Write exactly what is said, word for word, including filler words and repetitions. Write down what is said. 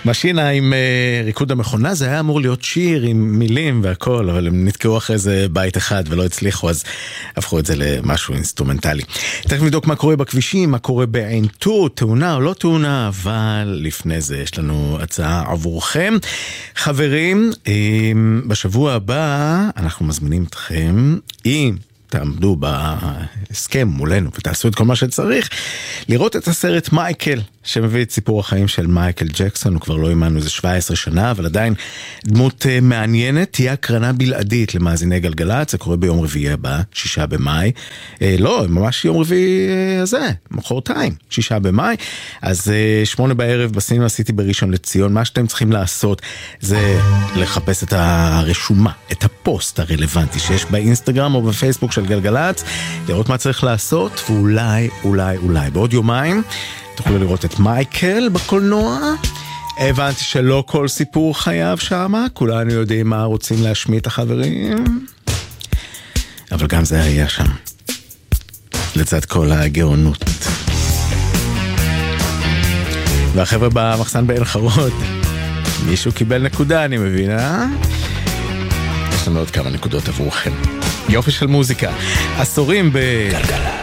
משינה עם ריקוד המכונה, זה היה אמור להיות שיר עם מילים והכל, אבל הם נתקעו אחרי זה בית אחד ולא הצליחו, אז הפכו את זה למשהו אינסטרומנטלי. תכף נבדוק מה קורה בכבישים, מה קורה בעין טור, תאונה או לא תאונה, אבל לפני זה יש לנו הצעה עבורכם. חברים, בשבוע הבא אנחנו מזמינים אתכם, אם תעמדו בהסכם מולנו ותעשו את כל מה שצריך, לראות את הסרט מייקל, שמביא את סיפור החיים של מייקל ג'קסון. הוא כבר לא אימנו איזה שבע עשרה שנה, אבל עדיין דמות מעניינת. תהיה הקרנה בלעדית למאזיני גלגלצ, זה קורה ביום רביעי הבא, שישה במאי. אה, לא, ממש יום רביעי הזה, מחרתיים, שישה במאי. אז אה, שמונה בערב בסינמה סיטי בראשון לציון. מה שאתם צריכים לעשות זה לחפש את הרשומה, את הפוסט הרלוונטי שיש באינסטגרם או בפייסבוק של גלגלצ, לראות מה צריך לעשות, ואולי, אולי, אולי, בעוד יומיים, תוכלו לראות את מייקל בקולנוע. הבנתי שלא כל סיפור חייב שמה, כולנו יודעים מה רוצים להשמיע את החברים, אבל גם זה היה שם, לצד כל הגאונות. והחבר'ה במחסן בעין חרוד, מישהו קיבל נקודה, אני מבין, אה? יש לנו עוד כמה נקודות עבורכם. יופי של מוזיקה, עשורים בגלגלצ.